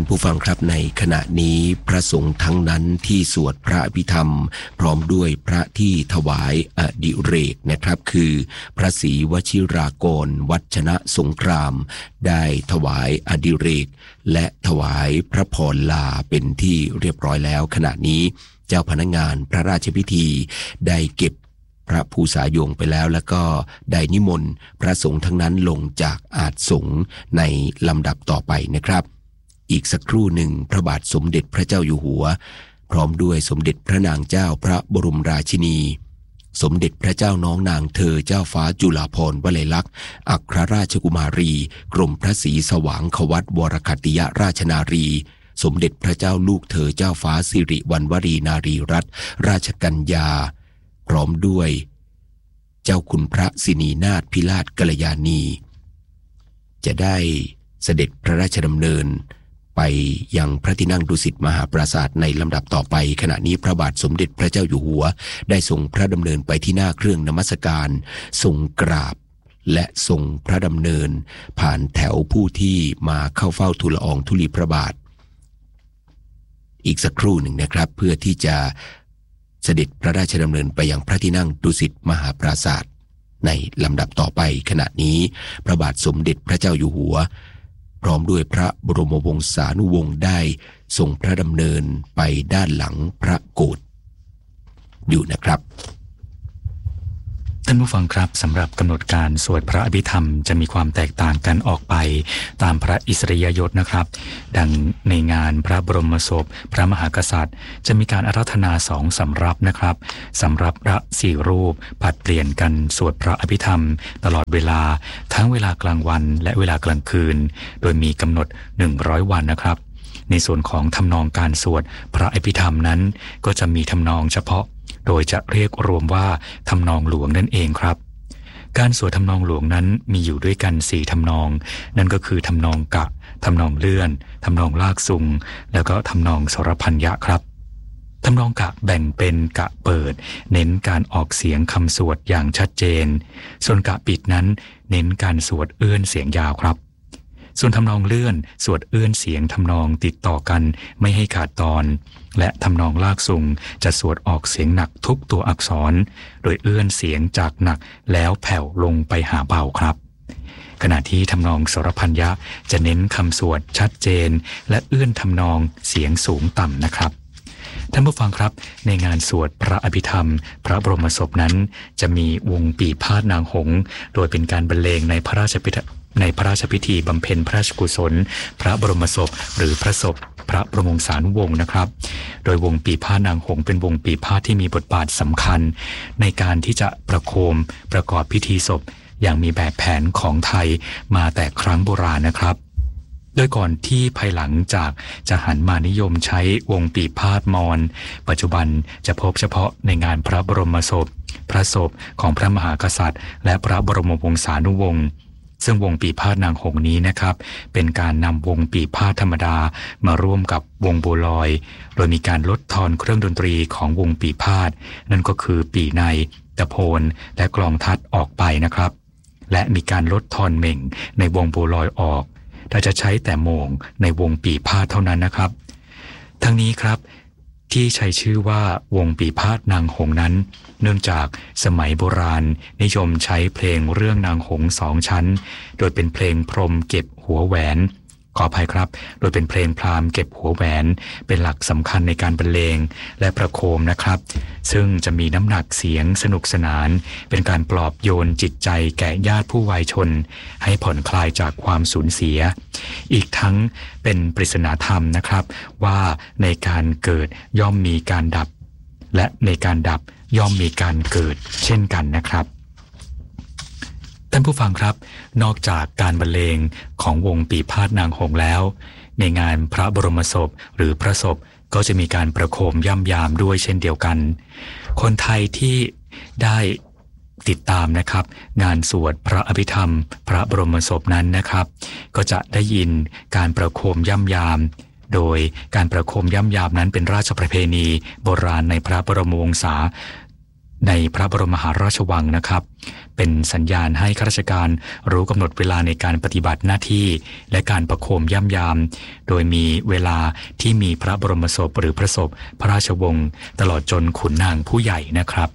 ผู้ฟังครับในขณะนี้พระสงฆ์ทั้งนั้นที่สวดพระอภิธรรมพร้อมด้วยพระที่ถวายอดิเรกนะครับคือพระศรีวชิรากรวัชนะสงครามได้ถวายอดิเรกและถวายพระพรลาเป็นที่เรียบร้อยแล้วขณะนี้เจ้าพนักงานพระราชพิธีได้เก็บพระภูษายงไปแล้วแล้วก็ได้นิมนต์พระสงฆ์ทั้งนั้นลงจากอาสงฆ์ในลำดับต่อไปนะครับอีกสักครู่หนึ่งพระบาทสมเด็จพระเจ้าอยู่หัวพร้อมด้วยสมเด็จพระนางเจ้าพระบรมราชินีสมเด็จพระเจ้าน้องนางเธอเจ้าฟ้าจุฬาภรณ์วลัยลักษณ์อัครราชกุมารีกรมพระศรีสว่างควัตวรคัตติยราชนารีสมเด็จพระเจ้าลูกเธอเจ้าฟ้าสิริวัณวรีนารีรัตนราชกัญญาพร้อมด้วยเจ้าคุณพระสินีนาถพิราชกัลยาณีจะได้เสด็จพระราชดำเนินไปยังพระที่นั่งดุสิตมหาปราสาทในลำดับต่อไปขณะนี้พระบาทสมเด็จพระเจ้าอยู่หัวได้ทรงพระดำเนินไปที่หน้าเครื่องนมัสการทรงกราบและทรงพระดำเนินผ่านแถวผู้ที่มาเข้าเฝ้าทูลละอองธุลีพระบาทอีกสักครู่หนึ่งนะครับเพื่อที่จะเสด็จพระราชดำเนินไปยังพระที่นั่งดุสิตมหาปราสาทในลำดับต่อไปขณะนี้พระบาทสมเด็จพระเจ้าอยู่หัวพร้อมด้วยพระบรมวงศานุวงศ์ได้ทรงพระดำเนินไปด้านหลังพระโกฐอยู่นะครับท่านผู้ฟังครับสำหรับกำหนดการสวดพระอภิธรรมจะมีความแตกต่างกันออกไปตามพระอิสริยยศนะครับดังในงานพระบรมศพพระมหากษัตริย์จะมีการอาราธนา2สำรับนะครับสำรับพระ4รูปผลัดเปลี่ยนกันสวดพระอภิธรรมตลอดเวลาทั้งเวลากลางวันและเวลากลางคืนโดยมีกำหนด100วันนะครับในส่วนของทำนองการสวดพระอภิธรรมนั้นก็จะมีทำนองเฉพาะโดยจะเรียกรวมว่าทำนองหลวงนั่นเองครับการสวดทำนองหลวงนั้นมีอยู่ด้วยกัน4ทำนองนั่นก็คือทำนองกะทำนองเลื่อนทำนองลากซุงแล้วก็ทำนองสรพัญญะครับทำนองกะแบ่งเป็นกะเปิดเน้นการออกเสียงคำสวดอย่างชัดเจนส่วนกะปิดนั้นเน้นการสวดเอื้อนเสียงยาวครับส่วนทำนองเลื่อนสวดเอื้อนเสียงทำนองติดต่อกันไม่ให้ขาดตอนและทำนองลากซุงจะสวดออกเสียงหนักทุกตัวอักษรโดยเอื้อนเสียงจากหนักแล้วแผ่วลงไปหาเบาครับขณะที่ทำนองสรพัญญะจะเน้นคำสวดชัดเจนและเอื้อนทำนองเสียงสูงต่ำนะครับท่านผู้ฟังครับในงานสวดพระอภิธรรมพระบรมศพนั้นจะมีวงปีพาทย์นางหงส์โดยเป็นการบรรเลงในพระราชพิธีบำเพ็ญพระราชกุศลพระบรมศพหรือพระศพพระบรมวงศานุวงศ์นะครับโดยวงปีพาทย์นางหงส์เป็นวงปีพาทย์ที่มีบทบาทสำคัญในการที่จะประโคมประกอบพิธีศพอย่างมีแบบแผนของไทยมาแต่ครั้งโบราณนะครับโดยก่อนที่ภายหลังจากจะหันมานิยมใช้วงปีพาทย์มอญปัจจุบันจะพบเฉพาะในงานพระบรมศพพระศพของพระมหากษัตริย์และพระบรมวงศานุวงศ์ซึ่งวงปีพาทย์นางหงส์นี้นะครับเป็นการนำวงปีพาทย์ธรรมดามาร่วมกับวงบัวลอยโดยมีการลดทอนเครื่องดนตรีของวงปีพาทย์นั่นก็คือปีในตะโพนและกลองทัดออกไปนะครับและมีการลดทอนเหม่งในวงบัวลอยออกถ้าจะใช้แต่โมงในวงปีพาทย์เท่านั้นนะครับทั้งนี้ครับที่ใช้ชื่อว่าวงปีพาทย์นางหงส์นั้นเนื่องจากสมัยโบราณนิยมใช้เพลงเรื่องนางหงส์2ชั้นโดยเป็นเพลงพรหมเก็บหัวแหวนขออภัยครับโดยเป็นเพลงพราหมณ์เก็บหัวแหวนเป็นหลักสำคัญในการบรรเลงและประโคมนะครับซึ่งจะมีน้ำหนักเสียงสนุกสนานเป็นการปลอบโยนจิตใจแก่ญาติผู้วายชนให้ผ่อนคลายจากความสูญเสียอีกทั้งเป็นปริศนาธรรมนะครับว่าในการเกิดย่อมมีการดับและในการดับย่อมมีการเกิดเช่นกันนะครับท่านผู้ฟังครับนอกจากการบรรเลงของวงปีพาทย์นางหงส์แล้วในงานพระบรมศพหรือพระศพก็จะมีการประโคมย่ำยามด้วยเช่นเดียวกันคนไทยที่ได้ติดตามนะครับงานสวดพระอภิธรรมพระบรมศพนั้นนะครับก็จะได้ยินการประโคมย่ำยามโดยการประโคมย่ำยามนั้นเป็นราชประเพณีโบราณในพระบรมวงศาในพระบรมมหาราชวังนะครับเป็นสัญญาณให้ข้าราชการรู้กำหนดเวลาในการปฏิบัติหน้าที่และการประโคมย่ำยามโดยมีเวลาที่มีพระบรมศพหรือพระศพพระราชวงศ์ตลอดจนขุนนางผู้ใหญ่นะครับ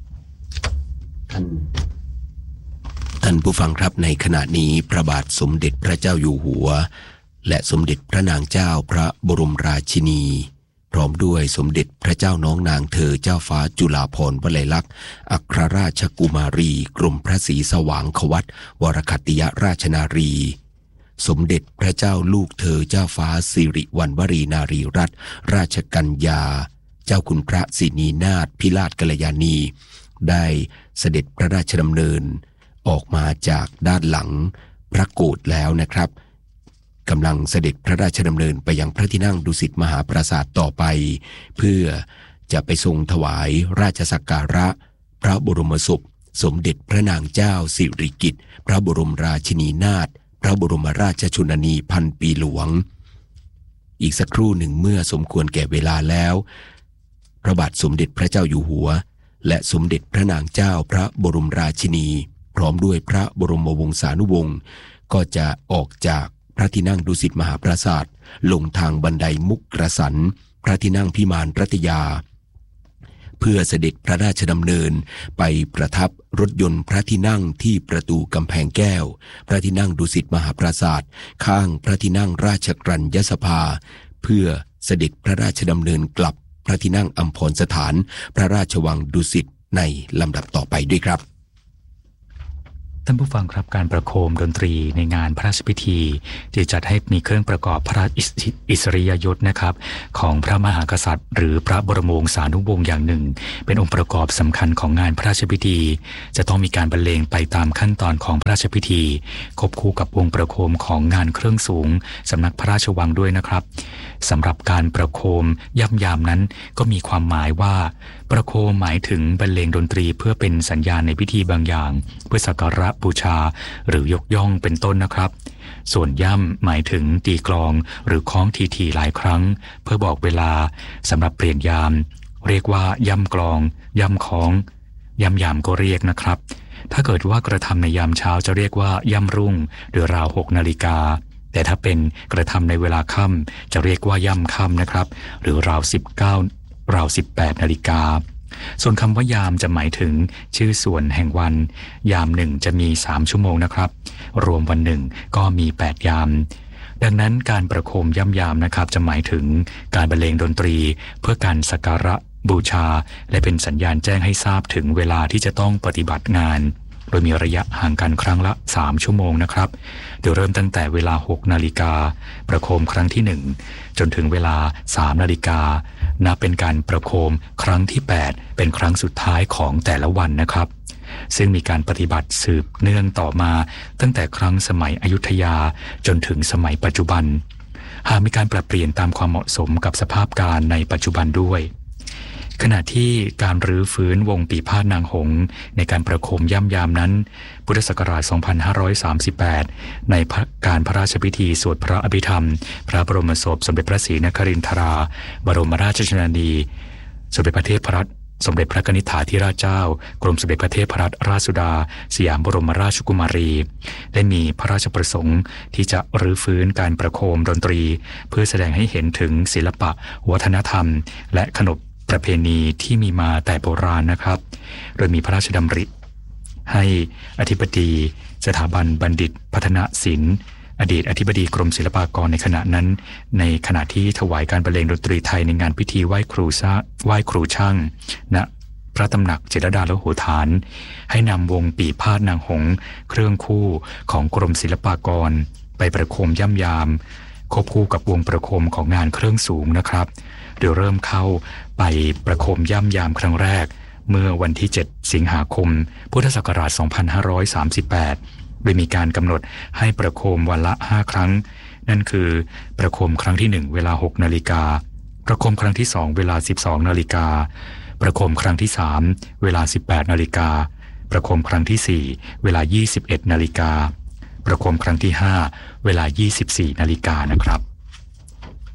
ท่านผู้ฟังครับในขณะนี้พระบาทสมเด็จพระเจ้าอยู่หัวและสมเด็จพระนางเจ้าพระบรมราชินีพร้อมด้วยสมเด็จพระเจ้าน้องนางเธอเจ้าฟ้าจุฬาภรณ์วลัยลักษณ์อัครราชกุมารีกรมพระศรีสว่างควัตรวรคัตติยราชนารีสมเด็จพระเจ้าลูกเธอเจ้าฟ้าสิริวัณวรีนารีรัตนราชกัญญาเจ้าคุณพระสินีนาถพิราชกัลยาณีได้เสด็จพระราชดำเนินออกมาจากด้านหลังพระโกฐแล้วนะครับกำลังเสด็จพระราชดำเนินไปยังพระที่นั่งดุสิตมหาปราสาทต่อไปเพื่อจะไปทรงถวายราชสักการะพระบรมศพสมเด็จพระนางเจ้าสิริกิติ์พระบรมราชินีนาถพระบรมราชชนนีพันปีหลวงอีกสักครู่หนึ่งเมื่อสมควรแก่เวลาแล้วพระบาทสมเด็จพระเจ้าอยู่หัวและสมเด็จพระนางเจ้าพระบรมราชินีพร้อมด้วยพระบรมวงศานุวงศ์ก็จะออกจากพระที่นั่งดุสิตมหาปราสาทลงทางบันไดมุกกระสันพระที่นั่งพิมานรัตยาเพื่อเสด็จพระราชดำเนินไปประทับรถยนต์พระที่นั่งที่ประตูกำแพงแก้วพระที่นั่งดุสิตมหาปราสาทข้างพระที่นั่งราชกรัญยสภาเพื่อเสด็จพระราชดำเนินกลับพระที่นั่งอัมพรสถานพระราชวังดุสิตในลำดับต่อไปด้วยครับท่านผู้ฟังครับการประโคมดนตรีในงานพระราชพิธีที่จัดให้มีเครื่องประกอบพระอิสริยยศนะครับของพระมหากษัตริย์หรือพระบรมวงศานุวงศ์อย่างหนึ่งเป็นองค์ประกอบสำคัญของงานพระราชพิธีจะต้องมีการบรรเลงไปตามขั้นตอนของพระราชพิธีควบคู่กับวงประโคมของงานเครื่องสูงสำนักพระราชวังด้วยนะครับสำหรับการประโคมย่ำยามนั้นก็มีความหมายว่าประโคมหมายถึงบรรเลงดนตรีเพื่อเป็นสัญญาณในพิธีบางอย่างเพื่อสักการะบูชาหรือยกย่องเป็นต้นนะครับส่วนย่ำหมายถึงตีกลองหรือคล้องทีๆหลายครั้งเพื่อบอกเวลาสำหรับเปลี่ยนยามเรียกว่าย่ำกลองย่ำคล้องย่ำยามก็เรียกนะครับถ้าเกิดว่ากระทำในยามเช้าจะเรียกว่าย่ำรุ่งหรือราว6 นาฬิกาแต่ถ้าเป็นกระทำในเวลาค่ำจะเรียกว่าย่ำค่ำนะครับหรือราว18 นาฬิกาส่วนคำว่ายามจะหมายถึงชื่อส่วนแห่งวันยามหนึ่งจะมี3 ชั่วโมงนะครับรวมวันหนึ่งก็มี8 ยามดังนั้นการประโคมย่ำยามนะครับจะหมายถึงการบรรเลงดนตรีเพื่อการสักการะบูชาและเป็นสัญญาณแจ้งให้ทราบถึงเวลาที่จะต้องปฏิบัติงานโดยมีระยะห่างกันครั้งละ3 ชั่วโมงนะครับโดยเริ่มตั้งแต่เวลา6 นาฬิกาประโคมครั้งที่1จนถึงเวลา3 นาฬิกานับเป็นการประโคมครั้งที่8เป็นครั้งสุดท้ายของแต่ละวันนะครับซึ่งมีการปฏิบัติสืบเนื่องต่อมาตั้งแต่ครั้งสมัยอยุธยาจนถึงสมัยปัจจุบันหากมีการปรับเปลี่ยนตามความเหมาะสมกับสภาพการในปัจจุบันด้วยขณะที่การรื้อฟื้นวงปีพาทย์นางหงส์ในการประโคมย่ำยามนั้นพุทธศักราช 2538 ในการพระราชพิธีสวดพระอภิธรรมพระบรมศพสมเด็จพระศรีนครินทราบรมราชชนนีสมเด็จพระเทพรัตนสมเด็จพระกนิษฐาธิราชเจ้ากรมสมเด็จพระเทพรัตนราชสุดาสยามบรมราชกุมารีได้มีพระราชประสงค์ที่จะรื้อฟื้นการประโคมดนตรีเพื่อแสดงให้เห็นถึงศิลปะวัฒนธรรมและขนบประเพณีที่มีมาแต่โบราณนะครับโดยมีพระราชดำริให้อธิบดีสถาบันบัณฑิตพัฒนศิลป์อดีตอธิบดีกรมศิลปากรในขณะนั้นในขณะที่ถวายการบรรเลงดนตรีไทยในงานพิธีไหว้ครูช่างณพระตำหนักเจษฎาลโหฐานให้นำวงปีพาทย์นางหงส์เครื่องคู่ของกรมศิลปากรไปประโคมย่ำยามควบคู่กับวงประโคมของงานเครื่องสูงนะครับโดยเริ่มเข้าไปประโคมย่ำยามครั้งแรกเมื่อวันที่7 สิงหาคมพุทธศักราช 2538 โดยมีการกำหนดให้ประโคมวันละ5 ครั้งนั่นคือประโคมครั้งที่1เวลา6 นาฬิกาประโคมครั้งที่2เวลา12 นาฬิกาประโคมครั้งที่3เวลา18 นาฬิกาประโคมครั้งที่4เวลา21 นาฬิกาประโคมครั้งที่5เวลา24 นาฬิกานะครับ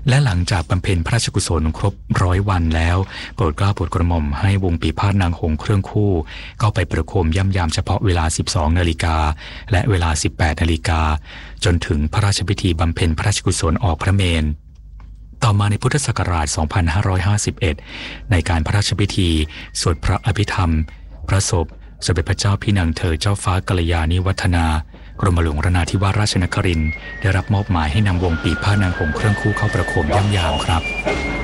และหลังจากบำเพ็ญพระราชกุศลครบ100 วันแล้วโปรดเกล้าโปรดกระหม่อมให้วงปีพาทย์นางหงส์เครื่องคู่เข้าไปประโคมย่ำยามเฉพาะเวลา 12 นาฬิกาและเวลา 18 นาฬิกาจนถึงพระราชพิธีบำเพ็ญพระราชกุศลออกพระเมรุต่อมาในพุทธศักราช 2551 ในการพระราชพิธีสวดพระอภิธรรมพระศพสมเด็จพระเจ้าพี่นางเธอเจ้าฟ้ากัลยาณิวัฒนากรมหลวงราธิวาสราชนครินทร์ได้รับมอบหมายให้นำวงปีพาทย์นางหงส์เครื่องคู่เข้าประโคมย่ำยามครับ